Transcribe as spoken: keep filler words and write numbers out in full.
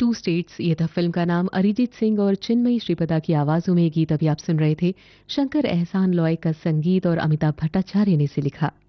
To states ये था film का नाम। अरिजीत सिंह और चिन्मयी श्रीपदा की आवाजों में ये गीत अभी आप सुन रहे थे। शंकर एहसान लॉय का संगीत और अमिताभ भट्टाचार्य ने इसे लिखा।